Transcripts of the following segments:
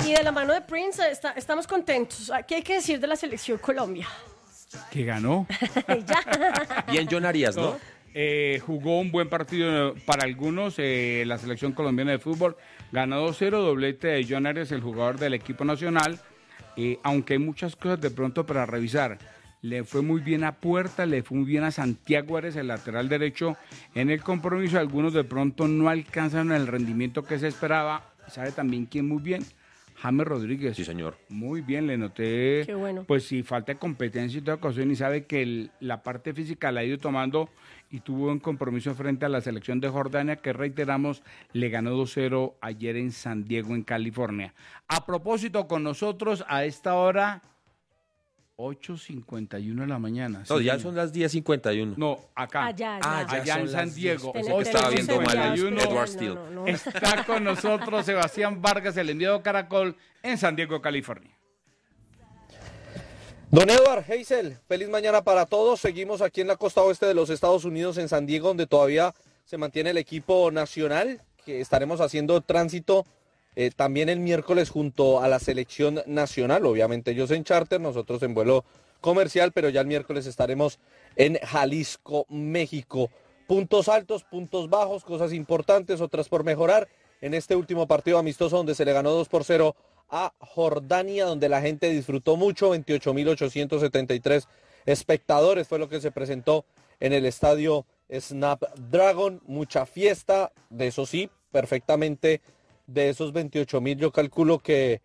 Y de la mano de Prince estamos contentos. ¿Qué hay que decir de la selección Colombia? Que ganó. Ya. Bien John Arias, ¿no? Jugó un buen partido para algunos. La selección colombiana de fútbol ganó 2-0, doblete de John Arias, el jugador del equipo nacional. Aunque hay muchas cosas de pronto para revisar. Le fue muy bien a Puerta, le fue muy bien a Santiago Arias, el lateral derecho, en el compromiso. Algunos de pronto no alcanzan el rendimiento que se esperaba. ¿Sabe también quién muy bien? James Rodríguez. Sí, señor. Muy bien, le noté. Qué bueno. Pues sí, falta de competencia y toda ocasión, y sabe que la parte física la ha ido tomando y tuvo un compromiso frente a la selección de Jordania, que reiteramos, le ganó 2-0 ayer en San Diego, en California. A propósito, con nosotros a esta hora, 8:51 de la mañana. No, sí, ya señor. son las 10:51. No, acá. Allá. Allá en San Diego. Tenemos estaba viendo mal enviado Edward especial. Steele. No. Está con nosotros Sebastián Vargas, el enviado Caracol, en San Diego, California. Don Edward, Hazel, feliz mañana para todos. Seguimos aquí en la costa oeste de los Estados Unidos, en San Diego, donde todavía se mantiene el equipo nacional, que estaremos haciendo tránsito también el miércoles junto a la selección nacional. Obviamente ellos en charter, nosotros en vuelo comercial, pero ya el miércoles estaremos en Jalisco, México. Puntos altos, puntos bajos, cosas importantes, otras por mejorar. En este último partido amistoso donde se le ganó 2-0 a Jordania, donde la gente disfrutó mucho, 28.873 espectadores fue lo que se presentó en el estadio Snapdragon, mucha fiesta, de eso sí, perfectamente, de esos 28.000 yo calculo que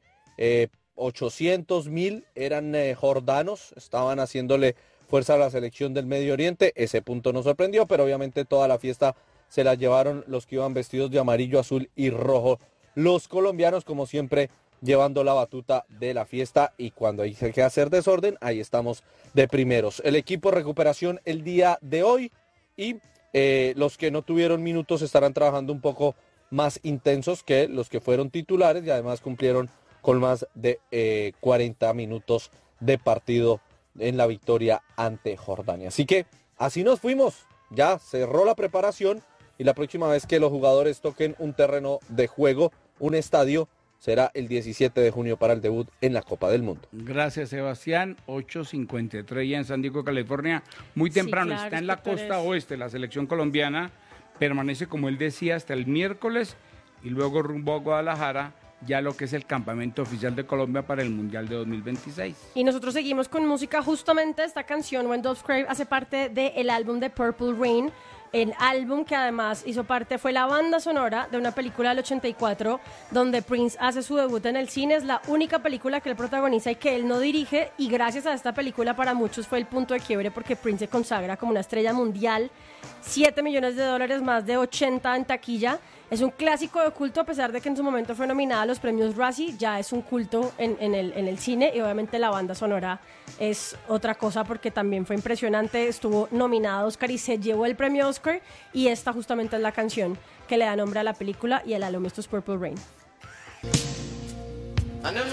800.000 eran jordanos, estaban haciéndole fuerza a la selección del Medio Oriente. Ese punto nos sorprendió, pero obviamente toda la fiesta se la llevaron los que iban vestidos de amarillo, azul y rojo, los colombianos, como siempre, llevando la batuta de la fiesta, y cuando hay que hacer desorden, ahí estamos de primeros. El equipo recuperación el día de hoy, y los que no tuvieron minutos estarán trabajando un poco más intensos que los que fueron titulares, y además cumplieron con más de 40 minutos de partido en la victoria ante Jordania. Así que así nos fuimos, ya cerró la preparación, y la próxima vez que los jugadores toquen un terreno de juego, un estadio, será el 17 de junio para el debut en la Copa del Mundo. Gracias, Sebastián. 8:53 ya en San Diego, California. Muy temprano, claro, está en la costa oeste. La selección colombiana permanece, como él decía, hasta el miércoles, y luego rumbo a Guadalajara, ya lo que es el campamento oficial de Colombia para el Mundial de 2026. Y nosotros seguimos con música. Justamente esta canción, When Doves Cry, hace parte del álbum de Purple Rain, el álbum que además fue la banda sonora de una película del 84, donde Prince hace su debut en el cine. Es la única película que él protagoniza y que él no dirige, y gracias a esta película para muchos fue el punto de quiebre, porque Prince se consagra como una estrella mundial. $7 millones, más de 80 en taquilla. Es un clásico de culto, a pesar de que en su momento fue nominada a los premios Razzie. Ya es un culto en el cine, y obviamente la banda sonora es otra cosa, porque también fue impresionante. Estuvo nominada a Oscar y se llevó el premio Oscar, y esta justamente es la canción que le da nombre a la película y el álbum. Esto es Purple Rain.